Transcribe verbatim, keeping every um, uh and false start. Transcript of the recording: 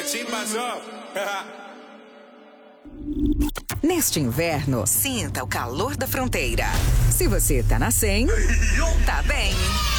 Neste inverno, sinta o calor da fronteira. Se você tá na cem, tá bem.